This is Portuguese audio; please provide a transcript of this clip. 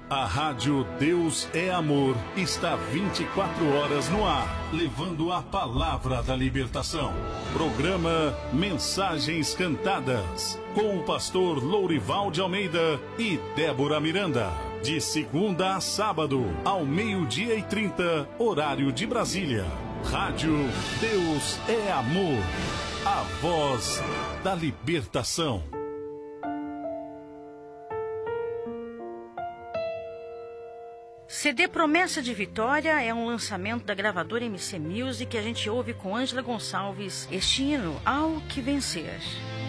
A Rádio Deus é Amor está 24 horas no ar, levando a palavra da libertação. Programa Mensagens Cantadas, com o pastor Lourival de Almeida e Débora Miranda. De segunda a sábado, ao 12h30, horário de Brasília. Rádio Deus é Amor, a voz da libertação. CD Promessa de Vitória é um lançamento da gravadora MC Music que a gente ouve com Ângela Gonçalves, este hino Ao Que Vencer.